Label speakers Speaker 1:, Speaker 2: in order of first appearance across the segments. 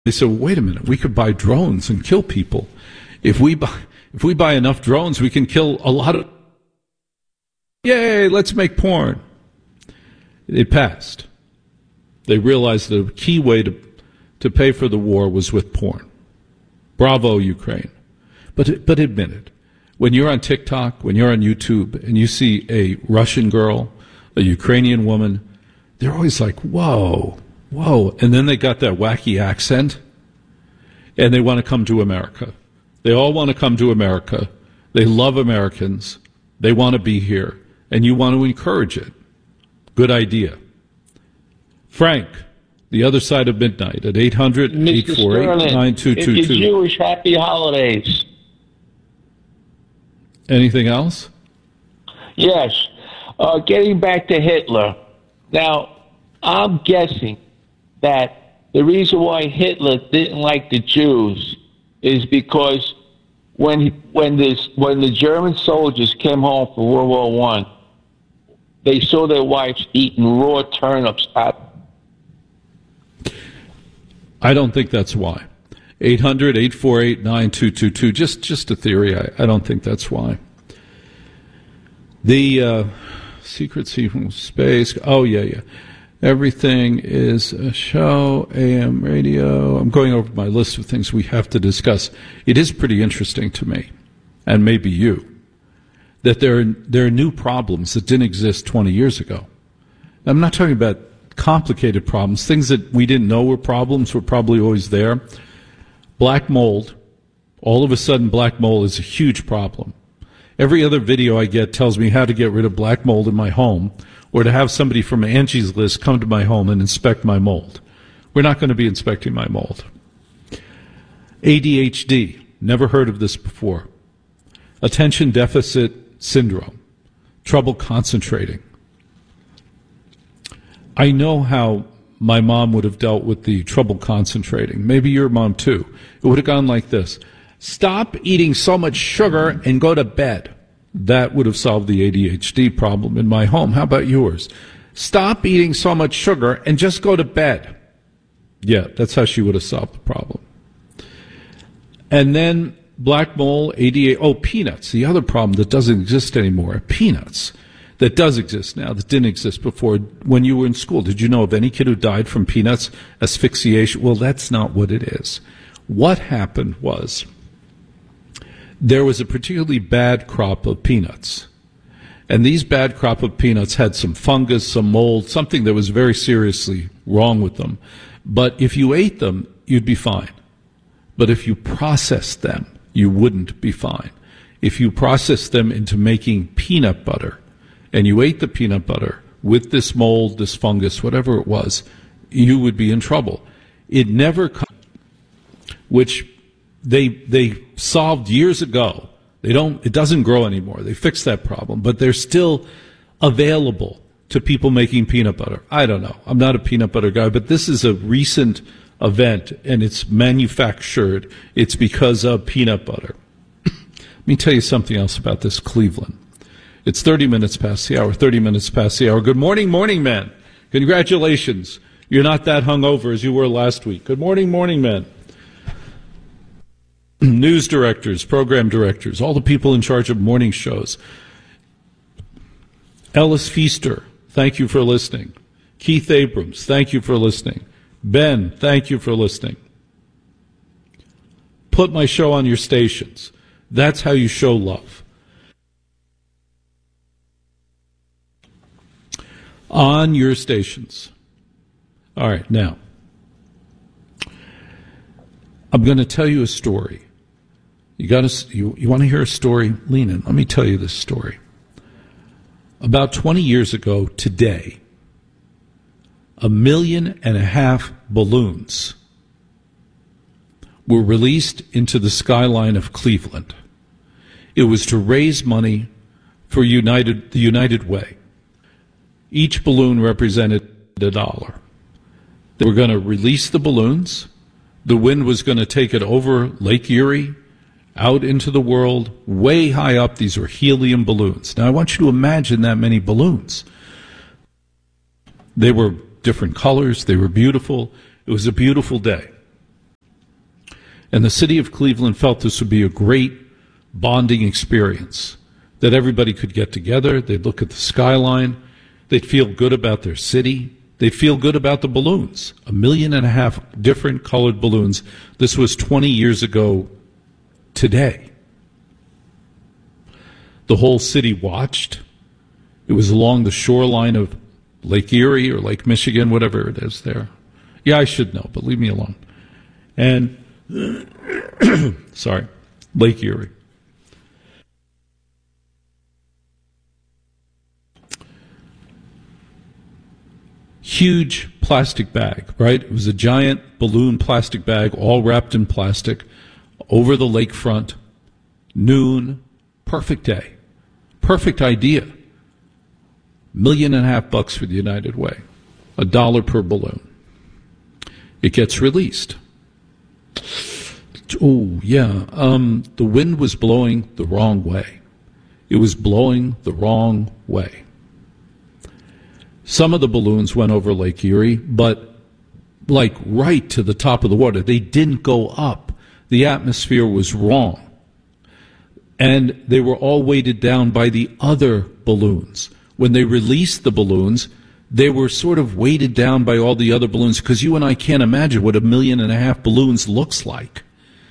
Speaker 1: They said, well, wait a minute, we could buy drones and kill people. If we buy enough drones, we can kill a lot of... Yay, let's make porn. It passed. They realized the key way to pay for the war was with porn. Bravo, Ukraine. But admit it. When you're on TikTok, when you're on YouTube, and you see a Russian girl, a Ukrainian woman, they're always like, whoa, whoa. And then they got that wacky accent, and they want to come to America. They all want to come to America. They love Americans. They want to be here. And you want to encourage it. Good idea. Frank, the other side of midnight at 800-848-9222.
Speaker 2: If you're Jewish, happy holidays.
Speaker 1: Anything else?
Speaker 2: Yes. Getting back to Hitler. Now, I'm guessing that the reason why Hitler didn't like the Jews is because when the German soldiers came home from World War I, they saw their wives eating raw turnips.
Speaker 1: I don't think that's why. 800-848-9222. Just a theory. I don't think that's why. The secrecy from space. Oh, yeah. Everything is a show, AM radio. I'm going over my list of things we have to discuss. It is pretty interesting to me, and maybe you, that there are new problems that didn't exist 20 years ago. I'm not talking about complicated problems. Things that we didn't know were problems were probably always there. Black mold. All of a sudden, black mold is a huge problem. Every other video I get tells me how to get rid of black mold in my home, or to have somebody from Angie's List come to my home and inspect my mold. We're not going to be inspecting my mold. ADHD. Never heard of this before. Attention deficit syndrome. Trouble concentrating. I know how my mom would have dealt with the trouble concentrating. Maybe your mom too. It would have gone like this. Stop eating so much sugar and go to bed. That would have solved the ADHD problem in my home. How about yours? Stop eating so much sugar and just go to bed. Yeah, that's how she would have solved the problem. And then black mold, ADHD. Oh, peanuts. The other problem that doesn't exist anymore. Peanuts. That does exist now, that didn't exist before. When you were in school, did you know of any kid who died from peanuts? Asphyxiation? Well, that's not what it is. What happened was there was a particularly bad crop of peanuts. And these bad crop of peanuts had some fungus, some mold, something that was very seriously wrong with them. But if you ate them, you'd be fine. But if you processed them, you wouldn't be fine. If you processed them into making peanut butter, and you ate the peanut butter with this mold, this fungus, whatever it was, you would be in trouble. It never, which they solved years ago. It doesn't grow anymore. They fixed that problem, but they're still available to people making peanut butter. I don't know. I'm not a peanut butter guy, but this is a recent event, and it's manufactured. It's because of peanut butter. Let me tell you something else about this Cleveland. It's 30 minutes past the hour, 30 minutes past the hour. Good morning, morning man. Congratulations. You're not that hungover as you were last week. Good morning, morning man. News directors, program directors, all the people in charge of morning shows. Ellis Feaster, thank you for listening. Keith Abrams, thank you for listening. Ben, thank you for listening. Put my show on your stations. That's how you show love. On your stations. All right, now, I'm going to tell you a story. You want to hear a story? Lean in. Let me tell you this story. About 20 years ago today, 1.5 million balloons were released into the skyline of Cleveland. It was to raise money for the United Way. Each balloon represented $1. They were going to release the balloons. The wind was going to take it over Lake Erie, out into the world, way high up. These were helium balloons. Now, I want you to imagine that many balloons. They were different colors. They were beautiful. It was a beautiful day. And the city of Cleveland felt this would be a great bonding experience, that everybody could get together, they'd look at the skyline, they'd feel good about their city, they'd feel good about the balloons. 1.5 million different colored balloons. This was 20 years ago today. The whole city watched. It was along the shoreline of Lake Erie or Lake Michigan, whatever it is there. Yeah, I should know, but leave me alone. And, sorry, Lake Erie. Huge plastic bag, right? It was a giant balloon plastic bag, all wrapped in plastic, over the lakefront, noon, perfect day, perfect idea. $1.5 million for the United Way, $1 per balloon. It gets released. Oh, yeah. The wind was blowing the wrong way. It was blowing the wrong way. Some of the balloons went over Lake Erie, but like right to the top of the water. They didn't go up. The atmosphere was wrong. And they were all weighted down by the other balloons. When they released the balloons, they were sort of weighted down by all the other balloons, because you and I can't imagine what 1.5 million balloons looks like.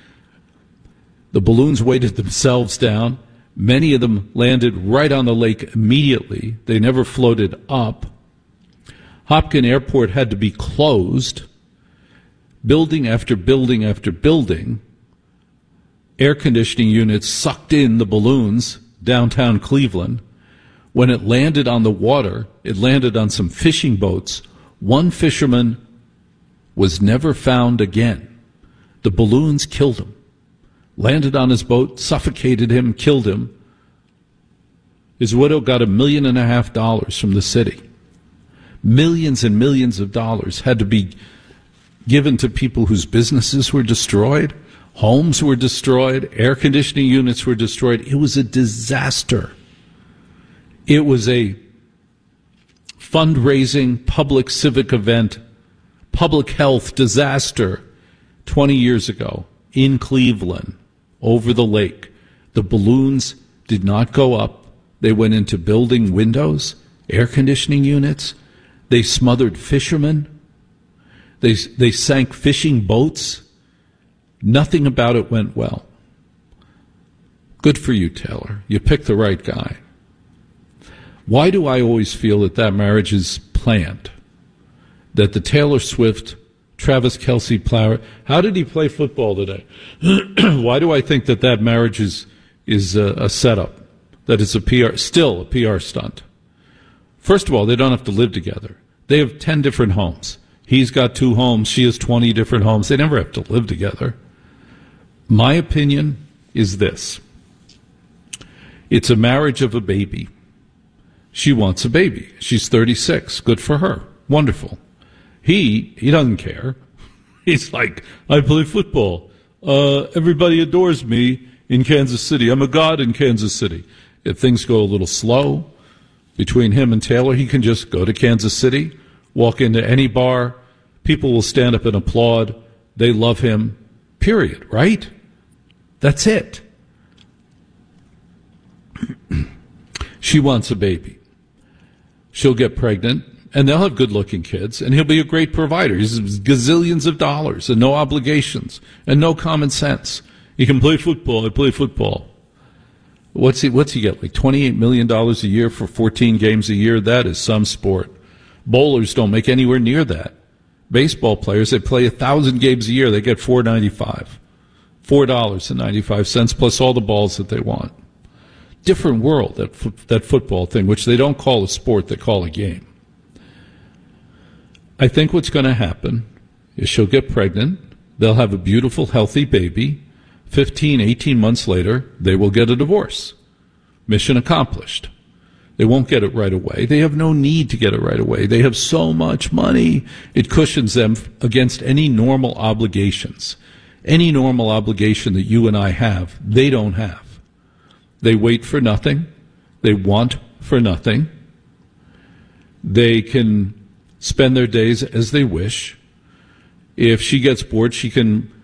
Speaker 1: The balloons weighted themselves down. Many of them landed right on the lake immediately. They never floated up. Hopkins Airport had to be closed. Building after building after building, air conditioning units sucked in the balloons downtown Cleveland. When it landed on the water, it landed on some fishing boats. One fisherman was never found again. The balloons killed him. Landed on his boat, suffocated him, killed him. His widow got $1.5 million from the city. Millions and millions of dollars had to be given to people whose businesses were destroyed, homes were destroyed, air conditioning units were destroyed. It was a disaster. It was a fundraising, public civic event, public health disaster 20 years ago in Cleveland, over the lake. The balloons did not go up. They went into building windows, air conditioning units. They smothered fishermen. They sank fishing boats. Nothing about it went well. Good for you, Taylor. You picked the right guy. Why do I always feel that marriage is planned? That the Taylor Swift, Travis Kelce Flower, how did he play football today? Why do I think that marriage is a setup? That it's still a PR stunt? First of all, they don't have to live together. They have 10 different homes. He's got 2 homes. She has 20 different homes. They never have to live together. My opinion is this. It's a marriage of a baby. She wants a baby. She's 36. Good for her. Wonderful. He doesn't care. He's like, I play football. Everybody adores me in Kansas City. I'm a god in Kansas City. If things go a little slow between him and Taylor, he can just go to Kansas City, walk into any bar. People will stand up and applaud. They love him. Period. Right? That's it. She wants a baby. She'll get pregnant, and they'll have good-looking kids, and he'll be a great provider. He has gazillions of dollars and no obligations and no common sense. He can play football. I play football. What's he get, like $28 million a year for 14 games a year? That is some sport. Bowlers don't make anywhere near that. Baseball players, they play 1,000 games a year. They get $4.95. $4.95 plus all the balls that they want. Different world, that football thing, which they don't call a sport, they call a game. I think what's going to happen is she'll get pregnant. They'll have a beautiful, healthy baby. 15, 18 months later, they will get a divorce. Mission accomplished. They won't get it right away. They have no need to get it right away. They have so much money. It cushions them against any normal obligations. Any normal obligation that you and I have, they don't have. They wait for nothing. They want for nothing. They can spend their days as they wish. If she gets bored, she can